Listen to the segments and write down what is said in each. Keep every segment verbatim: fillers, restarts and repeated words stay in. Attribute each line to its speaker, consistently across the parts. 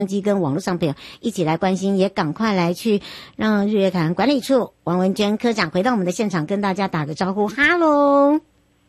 Speaker 1: 机跟网络上朋友一起来关心，也赶快来去让日月潭管理处王文娟科长回到我们的现场，跟大家打个招呼。哈喽。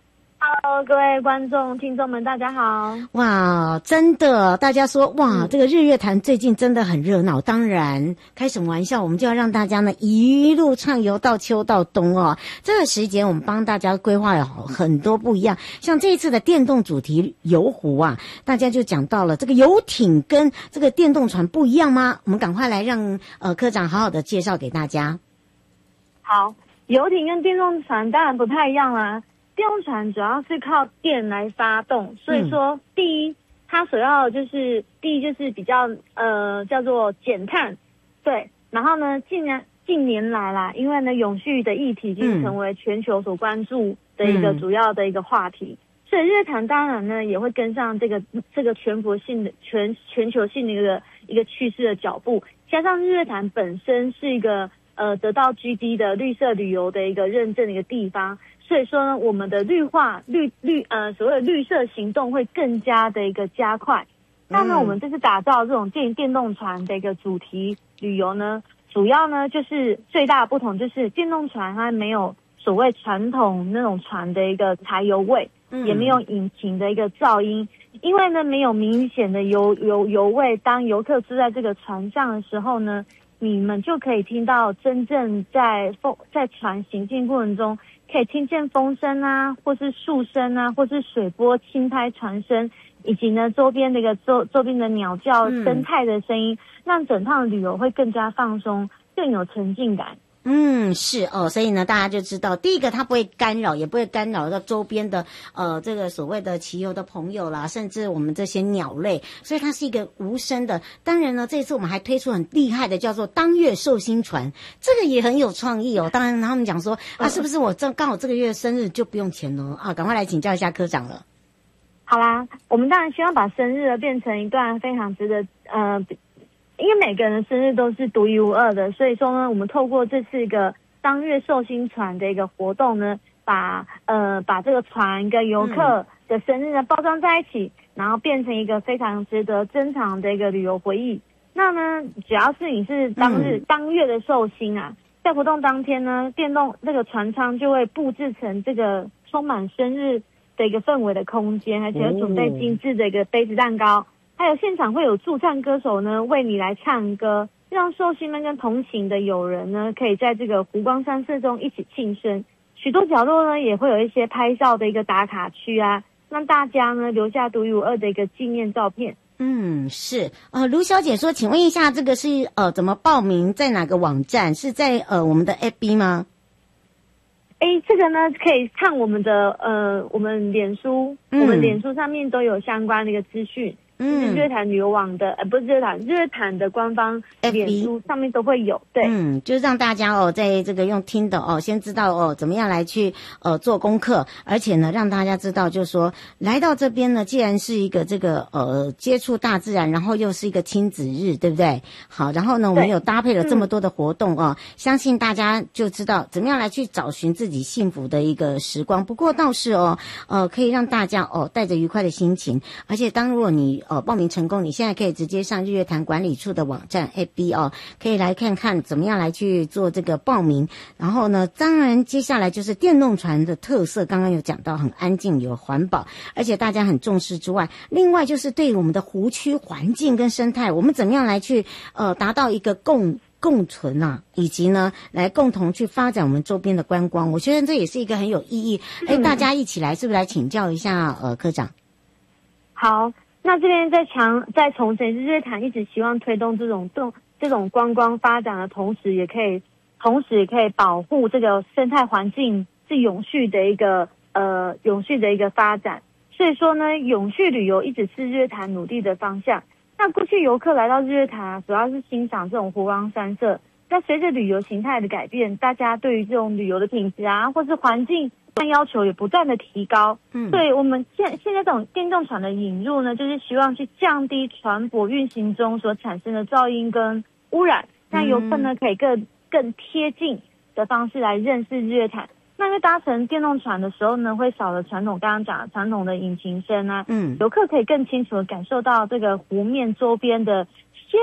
Speaker 2: Hello， 各位观众、听众们，大家好！
Speaker 1: 哇，真的，大家说哇，这个日月潭最近真的很热闹。当然，开什么玩笑，我们就要让大家呢一路畅游到秋到冬哦。这个时间我们帮大家规划了很多不一样，像这一次的电动主题游湖啊，大家就讲到了这个游艇跟这个电动船不一样吗？我们赶快来让呃科长好好的介绍给大家。
Speaker 2: 好，游艇跟电动船当然不太一样啦。电动船主要是靠电来发动，所以说第一，它所要就是第一就是比较呃叫做减碳，对。然后呢，近年近年来啦，因为呢永续的议题已经成为全球所关注的一个主要的一个话题，嗯、所以日月潭当然呢也会跟上这个这个全国性的全全球性的一个一个趋势的脚步，加上日月潭本身是一个呃得到 G D 的绿色旅游的一个认证的一个地方。所以说呢，我们的绿化绿绿呃所谓的绿色行动会更加的一个加快。那么我们这次打造这种电电动船的一个主题旅游呢，主要呢就是最大的不同就是电动船它没有所谓传统那种船的一个柴油味，嗯、也没有引擎的一个噪音，因为呢没有明显的油油油味。当游客住在这个船上的时候呢，你们就可以听到真正在风在船行进过程中。可以听见风声啊，或是树声啊，或是水波轻拍船声，以及呢周边的一个周周边的鸟叫、生态的声音，让整趟旅游会更加放松，更有沉浸感。
Speaker 1: 嗯，是哦，所以呢，大家就知道，第一个它不会干扰，也不会干扰到周边的呃这个所谓的骑游的朋友啦，甚至我们这些鸟类，所以它是一个无声的。当然呢，这次我们还推出很厉害的叫做当月寿星船，这个也很有创意哦。当然他们讲说啊，是不是我正刚好这个月生日就不用钱呢？啊，赶快来请教一下科长了。
Speaker 2: 好啦，我们当然希望把生日变成一段非常值得呃。因为每个人的生日都是独一无二的，所以说呢，我们透过这次一个当月寿星船的一个活动呢，把呃把这个船跟游客的生日呢包装在一起，然后变成一个非常值得珍藏的一个旅游回忆。那呢，只要是你是当日、嗯、当月的寿星啊，在活动当天呢，电动这个船舱就会布置成这个充满生日的一个氛围的空间，而且会准备精致的一个杯子蛋糕。还有现场会有驻唱歌手呢为你来唱歌，让寿星们跟同行的友人呢可以在这个湖光山色中一起庆生。许多角落呢也会有一些拍照的一个打卡区啊，让大家呢留下独一无二的一个纪念照片。
Speaker 1: 嗯，是呃，卢小姐说，请问一下，这个是呃怎么报名？在哪个网站？是在呃我们的 F B 吗？
Speaker 2: 诶，这个呢可以看我们的呃我们脸书，嗯、我们脸书上面都有相关的一个资讯。就是日月潭旅游网的，呃，不是日月潭，日月潭的官方脸书上面都会有，对，
Speaker 1: 嗯，就是让大家哦，在这个用听的哦，先知道哦，怎么样来去呃做功课，而且呢，让大家知道，就是说来到这边呢，既然是一个这个呃接触大自然，然后又是一个亲子日，对不对？好，然后呢，我们有搭配了这么多的活动哦，嗯、相信大家就知道怎么样来去找寻自己幸福的一个时光。不过倒是哦，呃，可以让大家哦带着愉快的心情，而且当如果你呃，报名成功，你现在可以直接上日月潭管理处的网站 F B 哦，可以来看看怎么样来去做这个报名。然后呢，当然接下来就是电动船的特色，刚刚有讲到很安静有环保，而且大家很重视之外，另外就是对我们的湖区环境跟生态，我们怎么样来去呃达到一个共共存啊，以及呢来共同去发展我们周边的观光，我觉得这也是一个很有意义。哎，大家一起来是不是来请教一下呃科长？
Speaker 2: 好。那这边在强在重申，日月潭一直希望推动这种动这种观光发展的同时，也可以同时也可以保护这个生态环境是永续的一个呃永续的一个发展。所以说呢，永续旅游一直是日月潭努力的方向。那过去游客来到日月潭啊，主要是欣赏这种湖光山色。那随着旅游形态的改变，大家对于这种旅游的品质啊，或是环境要求也不断的提高，嗯，所以我们现现在这种电动船的引入呢，就是希望去降低船舶运行中所产生的噪音跟污染，让游客呢可以更更贴近的方式来认识日月潭。那那因为搭乘电动船的时候呢，会少了传统刚刚讲的传统的引擎声啊，
Speaker 1: 嗯，
Speaker 2: 游客可以更清楚的感受到这个湖面周边的